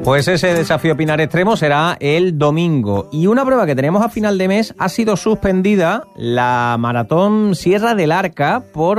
Pues ese desafío Pinar Extremo será el domingo. Y una prueba que tenemos a final de mes, ha sido suspendida la Maratón Sierra del Arca por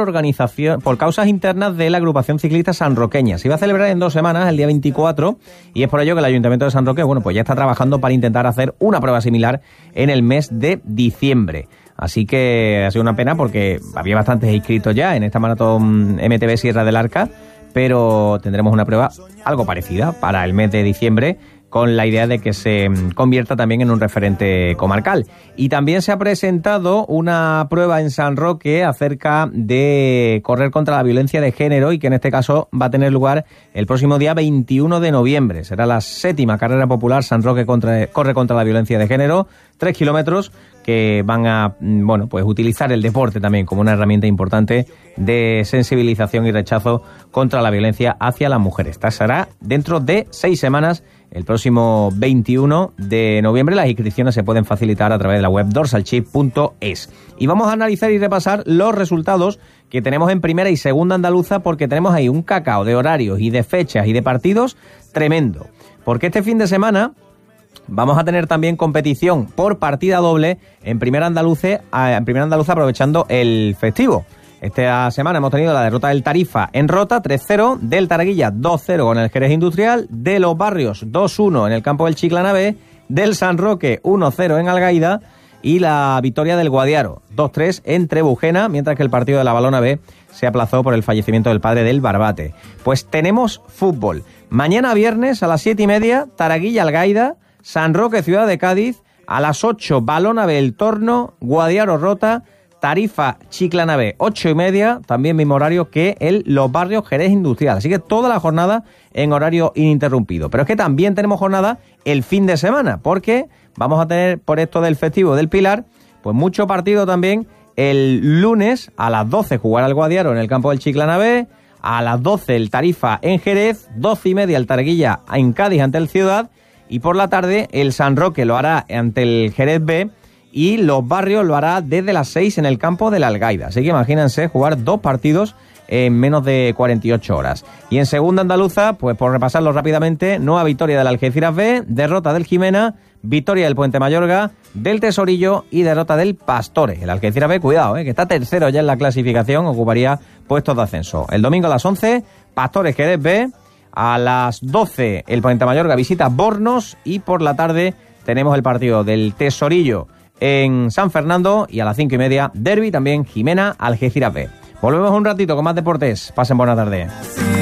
causas internas de la agrupación ciclista sanroqueña. Se iba a celebrar en 2 semanas, el día 24, y es por ello que el Ayuntamiento de San Roque, pues ya está trabajando para intentar hacer una prueba similar en el mes de diciembre. Así que ha sido una pena porque había bastantes inscritos ya en esta Maratón MTB Sierra del Arca, pero tendremos una prueba algo parecida para el mes de diciembre, con la idea de que se convierta también en un referente comarcal. Y también se ha presentado una prueba en San Roque acerca de correr contra la violencia de género, y que en este caso va a tener lugar el próximo día 21 de noviembre. Será la 7ª carrera popular San Roque corre contra la violencia de género, 3 kilómetros que van a pues utilizar el deporte también como una herramienta importante de sensibilización y rechazo contra la violencia hacia las mujeres. Esta será dentro de 6 semanas, el próximo 21 de noviembre. Las inscripciones se pueden facilitar a través de la web dorsalchip.es. Y vamos a analizar y repasar los resultados que tenemos en primera y segunda andaluza, porque tenemos ahí un cacao de horarios y de fechas y de partidos tremendo. Porque este fin de semana vamos a tener también competición por partida doble en primera andaluza, aprovechando el festivo. Esta semana hemos tenido la derrota del Tarifa en Rota, 3-0, del Taraguilla 2-0 con el Jerez Industrial, de Los Barrios 2-1 en el campo del Chiclana B, del San Roque 1-0 en Algaida, y la victoria del Guadiaro 2-3 en Trebujena, mientras que el partido de la Balona B se aplazó por el fallecimiento del padre del Barbate. Pues tenemos fútbol. Mañana viernes a las 7:30, Taraguilla Algaida, San Roque Ciudad de Cádiz, a las 8 Balona B El Torno, Guadiaro Rota, Tarifa Chiclana B 8:30, también mismo horario que el Los Barrios Jerez Industrial. Así que toda la jornada en horario ininterrumpido. Pero es que también tenemos jornada el fin de semana, porque vamos a tener, por esto del festivo del Pilar, pues mucho partido también. El lunes a las 12 jugará el Guadiaro en el campo del Chiclana B, a las 12 el Tarifa en Jerez, 12:30 el Taraguilla en Cádiz ante el Ciudad, y por la tarde el San Roque lo hará ante el Jerez B, y Los Barrios lo hará desde las 6 en el campo de la Algaida. Así que imagínense jugar 2 partidos en menos de 48 horas. Y en segunda andaluza, pues por repasarlo rápidamente, nueva victoria del Algeciras B, derrota del Jimena, victoria del Puente Mayorga, del Tesorillo y derrota del Pastores. El Algeciras B, cuidado, que está tercero ya en la clasificación, ocuparía puestos de ascenso. El domingo a las 11, Pastores Jerez B, a las 12 el Puente Mayorga visita Bornos, y por la tarde tenemos el partido del Tesorillo en San Fernando, y a las 5:30 derbi también Jimena Algeciras B. Volvemos un ratito con más deportes. Pasen buena tarde.